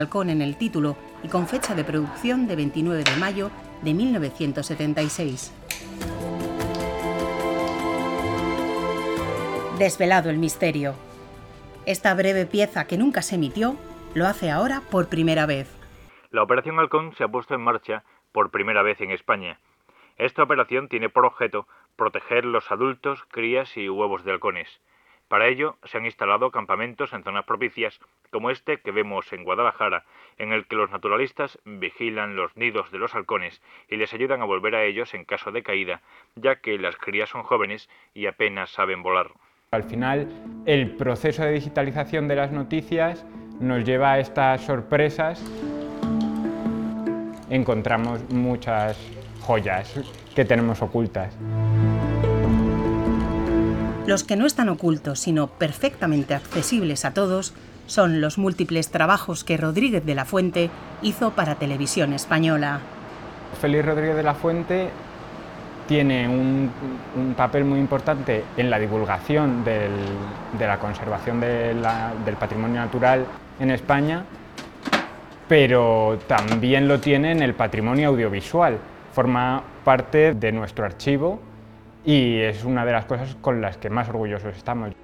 halcón en el título y con fecha de producción de 29 de mayo de 1976. Desvelado el misterio. Esta breve pieza que nunca se emitió lo hace ahora por primera vez. La Operación Halcón se ha puesto en marcha por primera vez en España. Esta operación tiene por objeto proteger los adultos, crías y huevos de halcones. Para ello se han instalado campamentos en zonas propicias, como este que vemos en Guadalajara, en el que los naturalistas vigilan los nidos de los halcones y les ayudan a volver a ellos en caso de caída, ya que las crías son jóvenes y apenas saben volar. Al final, el proceso de digitalización de las noticias nos lleva a estas sorpresas. Encontramos muchas joyas que tenemos ocultas. Los que no están ocultos, sino perfectamente accesibles a todos, son los múltiples trabajos que Rodríguez de la Fuente hizo para Televisión Española. Félix Rodríguez de la Fuente tiene un papel muy importante en la divulgación de la conservación del patrimonio natural en España, pero también lo tiene en el patrimonio audiovisual. Forma parte de nuestro archivo y es una de las cosas con las que más orgullosos estamos.